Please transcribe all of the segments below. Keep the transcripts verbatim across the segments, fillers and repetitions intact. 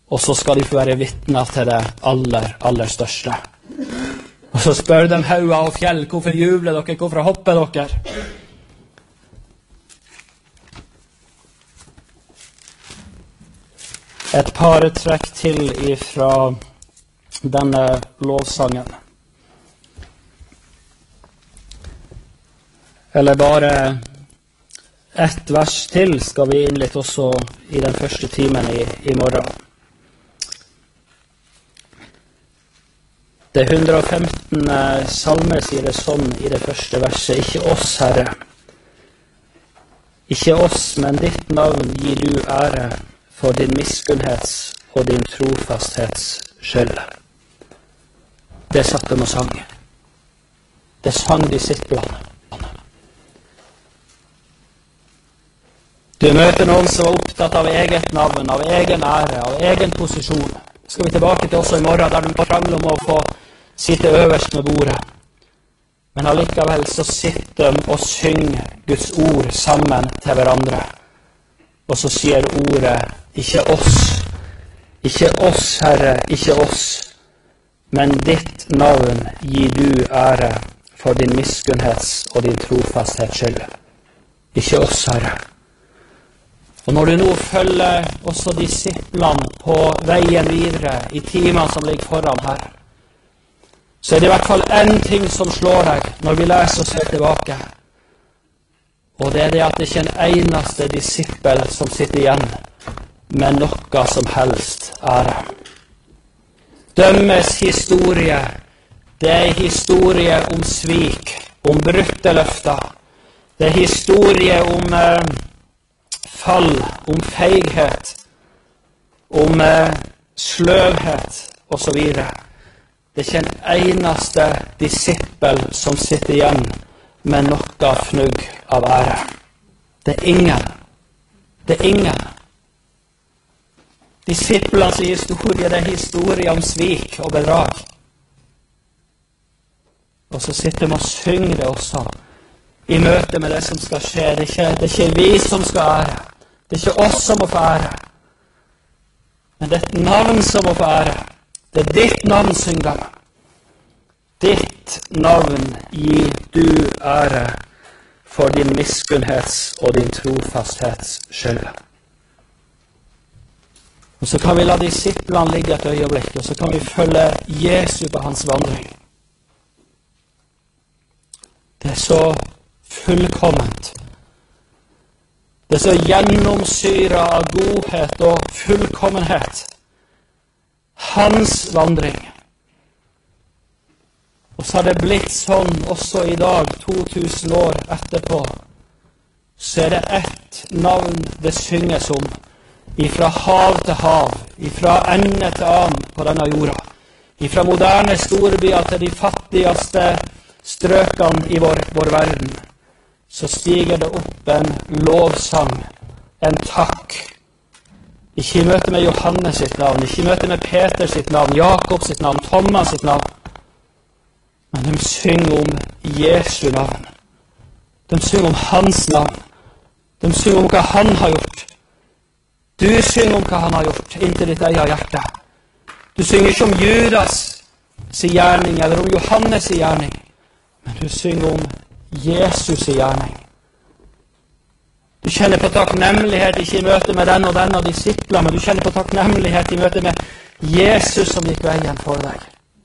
og så skal de få være vitner til det aller, aller største. Og så spør de hauger og fjell, hvorfor jubler dere, hvorfor hopper dere? Et par trekk til ifra denne lovsangen. Eller bare ett vers til skal vi inn litt også i den første timen i, i morgen. Det hundre og femten salme sier det sånn i det første verset: Ikke oss, Herre. Ikke oss, men ditt navn gir du ære for din miskunnhets og din trofasthets skyld. Det satt de og sang. Det sang disiplene. Du møter noen som er opptatt av eget navn, av egen ære, av egen posisjon. Skal vi tilbake til også i morgen, der de krangler om å få sitte øverst med bordet. Men allikevel så sitter de og synger Guds ord sammen til hverandre. Og så sier ordet: Ikke oss, ikke oss, Herre, ikke oss, men ditt navn gir du ære for din miskunnhets og din trofasthets skyld. Ikke oss, Herre. Og når du nå følger også disiplene på veien videre i timene som ligger foran her, så er det i hvert fall en ting som slår deg når vi leser og ser tilbake. Og det er det at det ikke er en eneste disippel som sitter igjen med noe som helst ære. Dømmes historie, det er historie om svik, om brutte løfter. Det er historie om eh, fall, om feighet, om eh, sløvhet og så videre. Det er ikke en eneste disippel som sitter igjen med noe fnugg av ære. Det er ingen. Det er ingen. Disiplenes historie, det er historie om svik og bedrag. Og så sitter vi og synger det også i møte med det som skal skje. Det er ikke, det er ikke vi som skal ære. Det er ikke oss som må få ære. Men det er et navn som må få ære. Det er ditt navn, synger de. Ditt navn gir du ære for din miskunnhets og din trofasthets skyld. Og så kan vi la disiplene ligge et øyeblikk, og så kan vi følge Jesu på hans vandring. Det er så fullkomment. Det er så gjennomsyret av godhet og fullkommenhet. Hans vandring. Og så har det blitt sånn også i dag, to tusen år etterpå, så er det ett navn det synges om, ifra hav til hav, ifra ende til annen på denne jorda, ifra moderne storbyer til de fattigste strøkene i vår, vår verden, så stiger det opp en lovsang, en takk. Ikke i møte med Johannes sitt navn, ikke i møte med Peter sitt navn, Jakob sitt navn, Thomas sitt navn, men de synger om Jesu navn. De synger om hans navn. De synger om hva han har gjort. Du synger om hva han har gjort inntil ditt eget hjerte. Du synger ikke om Judas sin gjerning eller om Johannes sin gjerning, men du synger om Jesus sin gjerning. Du kjenner på takknemlighet ikke i møte med den og den av disipler, men du kjenner på takknemlighet i møte med Jesus som gikk veien for deg.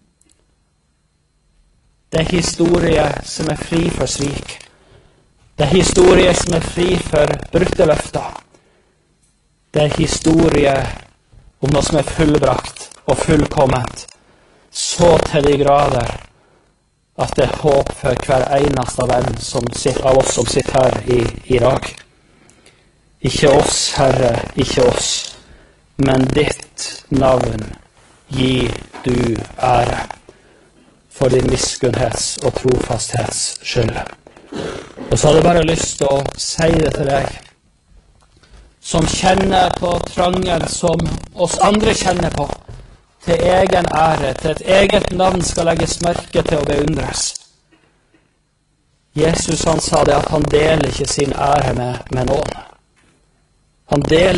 Det er historie som er fri for svik. Det er historie som er fri for brutte løfter. Det er historie om noe som er fullbrakt og fullkomment, så til de grader at det er håp for hver eneste av, dem som sitter, av oss som sitter her i, i dag. Ikke oss, Herre, ikke oss, men ditt navn gir du ære for din miskunnhets og trofasthets skyld. Og så hadde jeg bare lyst til å si det til deg, som kjenner på trangen som oss andre kjenner på, til egen ære, til et eget navn skal legges merke til å beundres. Jesus han sa det at han deler ikke sin ære med, med noen. Han deler